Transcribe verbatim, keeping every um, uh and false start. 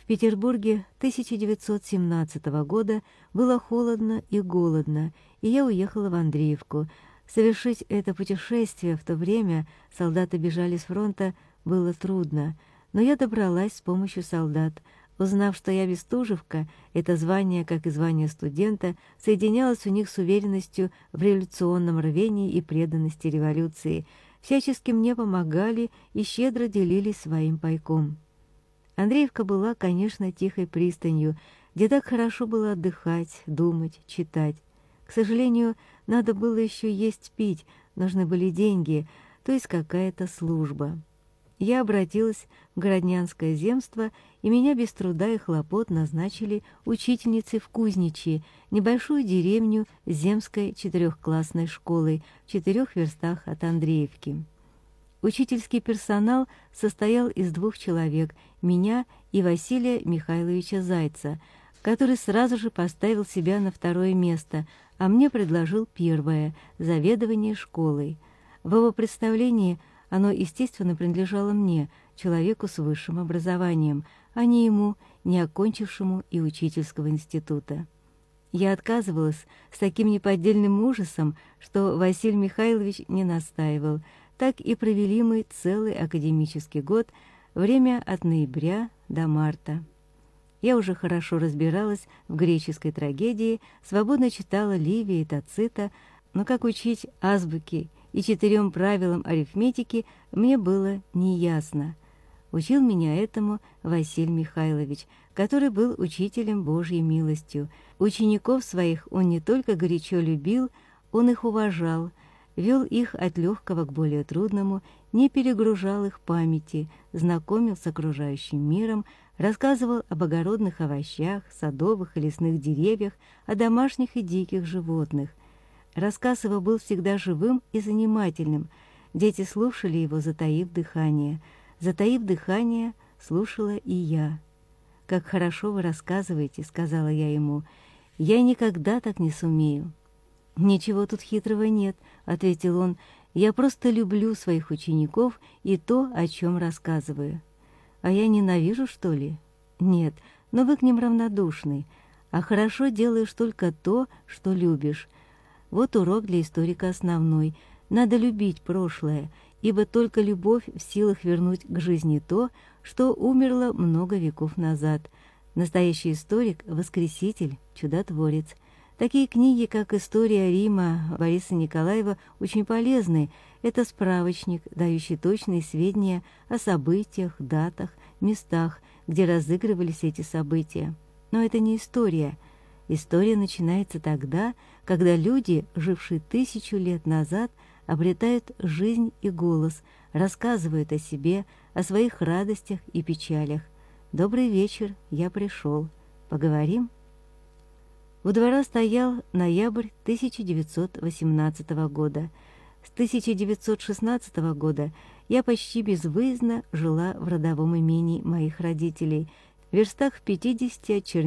В Петербурге тысяча девятьсот семнадцатого года было холодно и голодно, и я уехала в Андреевку. Совершить это путешествие в то время, солдаты бежали с фронта, было трудно, но я добралась с помощью солдат. Узнав, что я бестужевка, это звание, как и звание студента, соединялось у них с уверенностью в революционном рвении и преданности революции. Всячески мне помогали и щедро делились своим пайком. Андреевка была, конечно, тихой пристанью, где так хорошо было отдыхать, думать, читать. К сожалению, надо было еще есть, пить, нужны были деньги, то есть какая-то служба. Я обратилась в Городнянское земство, и меня без труда и хлопот назначили учительницей в Кузничье, небольшую деревню с земской четырехклассной школой в четырех верстах от Андреевки. Учительский персонал состоял из двух человек, меня и Василия Михайловича Зайца, который сразу же поставил себя на второе место, а мне предложил первое – заведование школой. В его представлении оно, естественно, принадлежало мне, человеку с высшим образованием, а не ему, не окончившему и учительского института. Я отказывалась с таким неподдельным ужасом, что Василий Михайлович не настаивал. Так и провели мы целый академический год, время от ноября до марта. Я уже хорошо разбиралась в греческой трагедии, свободно читала Livia и Тацита, но как учить азбуке и четырем правилам арифметики мне было неясно. Учил меня этому Василий Михайлович, который был учителем Божьей милостью. Учеников своих он не только горячо любил, он их уважал, вел их от легкого к более трудному, не перегружал их памяти, знакомил с окружающим миром, рассказывал об огородных овощах, садовых и лесных деревьях, о домашних и диких животных. Рассказ его был всегда живым и занимательным. Дети слушали его, затаив дыхание. Затаив дыхание, слушала и я. «Как хорошо вы рассказываете», — сказала я ему. «Я никогда так не сумею». «Ничего тут хитрого нет», — ответил он. «Я просто люблю своих учеников и то, о чем рассказываю». «А я ненавижу, что ли?» «Нет, но вы к ним равнодушны. А хорошо делаешь только то, что любишь. Вот урок для историка основной. Надо любить прошлое, ибо только любовь в силах вернуть к жизни то, что умерло много веков назад. Настоящий историк — воскреситель, чудотворец». Такие книги, как «История Рима» Бориса Николаева, очень полезны. Это справочник, дающий точные сведения о событиях, датах, местах, где разыгрывались эти события. Но это не история. История начинается тогда, когда люди, жившие тысячу лет назад, обретают жизнь и голос, рассказывают о себе, о своих радостях и печалях. «Добрый вечер, я пришел. Поговорим?» У двора стоял ноябрь тысяча девятьсот восемнадцатого года. С тысяча девятьсот шестнадцатого года я почти безвыездно жила в родовом имении моих родителей, в верстах в пятидесяти от Черниговского.